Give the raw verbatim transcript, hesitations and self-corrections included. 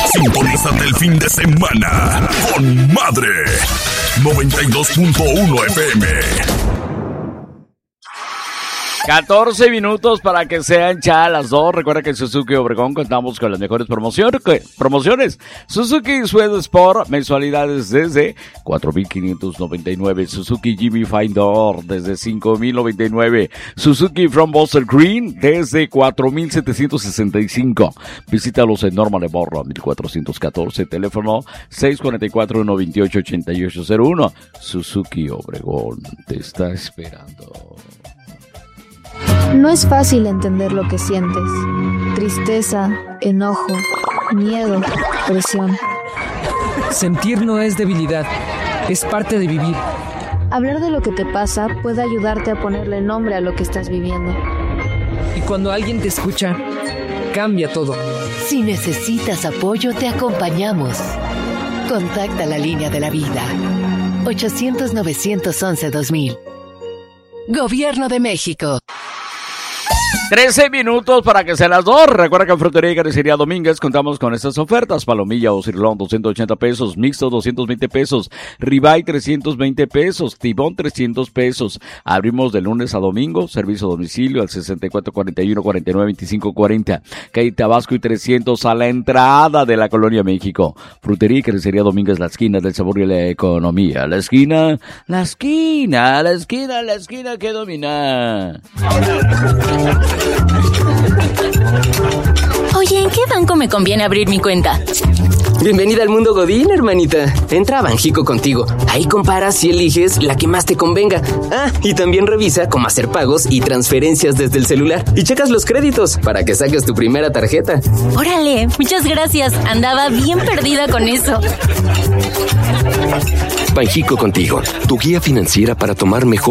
Sintonízate el fin de semana con Madre noventa y dos punto uno F M. catorce minutos para que sean ya las dos. Recuerda que en Suzuki Obregón contamos con las mejores promociones. promociones. Suzuki Suedo Sport, mensualidades desde cuatro mil quinientos noventa y nueve. Suzuki Jimmy Finder desde cinco mil noventa y nueve. Suzuki From Buster Green desde cuatro mil setecientos sesenta y cinco. Visítalos en Norma de Borro, mil cuatrocientos catorce. Teléfono seis cuatro cuatro, uno dos ocho, ocho ocho cero uno. Suzuki Obregón te está esperando. No es fácil entender lo que sientes. Tristeza, enojo, miedo, presión. Sentir no es debilidad, es parte de vivir. Hablar de lo que te pasa puede ayudarte a ponerle nombre a lo que estás viviendo. Y cuando alguien te escucha, cambia todo. Si necesitas apoyo, te acompañamos. Contacta la línea de la vida. ochocientos, novecientos once, dos mil. Gobierno de México. trece minutos para que sean las dos. Recuerda que en Frutería y Carnicería Domínguez contamos con estas ofertas: palomilla o cirlón doscientos ochenta pesos, mixto doscientos veinte pesos, ribeye trescientos veinte pesos, tibón trescientos pesos. Abrimos de lunes a domingo, servicio a domicilio al sesenta y cuatro cuarenta y uno, cuarenta y nueve veinticinco cuarenta, calle Tabasco y trescientos a la entrada de la Colonia México. Frutería y Carnicería Domínguez, la esquina del sabor y la economía. La esquina, la esquina, la esquina, la esquina que domina. Oye, ¿en qué banco me conviene abrir mi cuenta? Bienvenida al mundo Godín, hermanita. Entra a Banjico Contigo. Ahí comparas y eliges la que más te convenga. Ah, y también revisa cómo hacer pagos y transferencias desde el celular. Y checas los créditos para que saques tu primera tarjeta. Órale, muchas gracias. Andaba bien perdida con eso. Banjico Contigo, tu guía financiera para tomar mejor